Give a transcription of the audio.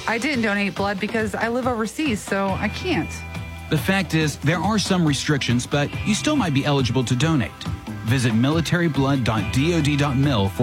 I didn't donate blood because I live overseas, so I can't. The fact is, there are some restrictions, but you still might be eligible to donate. Visit militaryblood.dod.mil for